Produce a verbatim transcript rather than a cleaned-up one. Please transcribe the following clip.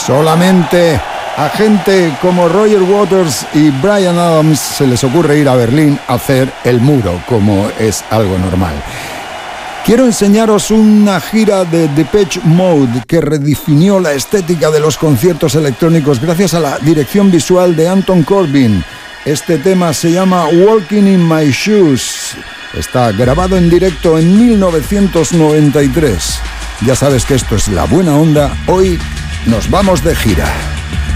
Solamente a gente como Roger Waters y Bryan Adams se les ocurre ir a Berlín a hacer el muro, como es algo normal. Quiero enseñaros una gira de Depeche Mode que redefinió la estética de los conciertos electrónicos gracias a la dirección visual de Anton Corbijn. Este tema se llama Walking in My Shoes. Está grabado en directo en mil novecientos noventa y tres. Ya sabes que esto es La Buena Onda. Hoy nos vamos de gira.